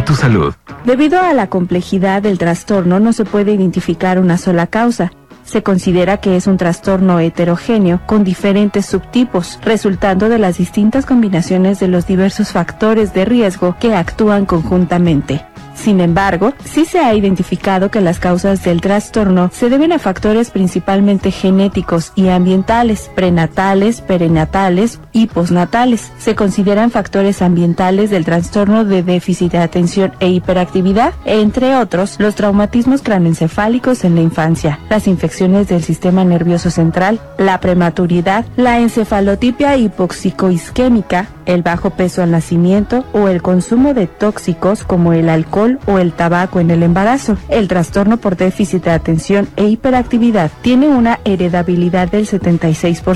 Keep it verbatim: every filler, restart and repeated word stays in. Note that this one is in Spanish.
tu salud. Debido a la complejidad del trastorno, no se puede identificar una sola causa. Se considera que es un trastorno heterogéneo con diferentes subtipos, resultando de las distintas combinaciones de los diversos factores de riesgo que actúan conjuntamente. Sin embargo, sí se ha identificado que las causas del trastorno se deben a factores principalmente genéticos y ambientales, prenatales, perinatales y postnatales. Se consideran factores ambientales del trastorno de déficit de atención e hiperactividad, entre otros, los traumatismos craneoencefálicos en la infancia, las infecciones del sistema nervioso central, la prematuridad, la encefalotipia hipoxicoisquémica, el bajo peso al nacimiento o el consumo de tóxicos como el alcohol o el tabaco en el embarazo. El trastorno por déficit de atención e hiperactividad tiene una heredabilidad del setenta y seis por ciento.